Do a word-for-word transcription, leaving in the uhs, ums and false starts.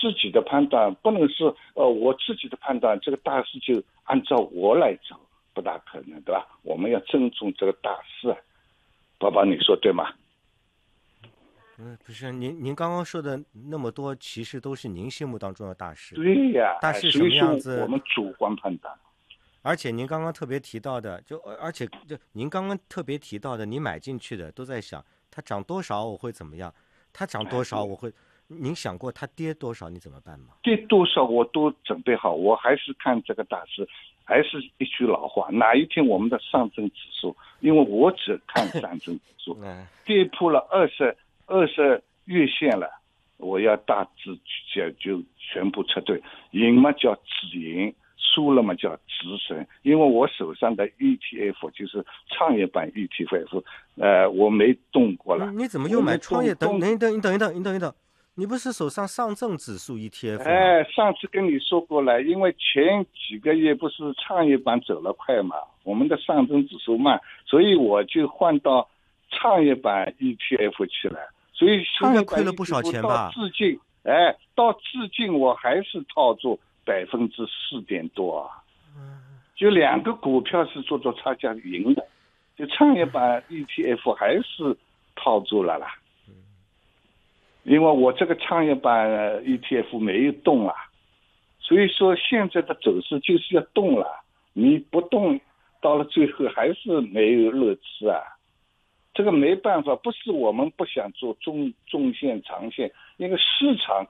自己的判断，不能是呃我自己的判断，这个大势就按照我来走，不大可能，对吧？我们要尊重这个大势啊，宝宝，你说对吗？ 嗯，不是，您您刚刚说的那么多，其实都是您心目当中的大事。 对呀， 大事什么所以说我样子？ 们主观判断。 而且您刚刚特别提到的，就而且就您刚刚特别提到的，你买进去的都在想它涨多少我会怎么样，它涨多少我会，您想过它跌多少你怎么办吗？ 跌多少我都准备好，我还是看这个大势，还是一句老话，哪一天我们的上证指数，因为我只看上证指数，跌破了二十二十月线了，我要大致就就全部撤退，赢嘛叫止盈，输了嘛叫止损，因为我手上的 E T F 就是创业板 E T F， 呃，我没动过了。 你你怎么又买创业？等等等，你等一等，你等一等，你不是手上上证指数 E T F 吗？ 哎，上次跟你说过了，因为前几个月不是创业板走了快嘛，我们的上证指数慢，所以我就换到创业板 E T F 去了。所以创业板 E T F 亏了不少钱吧？ 到至今，哎，到至今我还是套住百分之四点多啊。就两个股票是做做差价赢的，就创业板 E T F 还是套住了啦。因为我这个创业板 E T F 没有动啊，所以说现在的走势就是要动了，你不动，到了最后还是没有乐吃啊。这个没办法，不是我们不想做中中线、长线，那个市场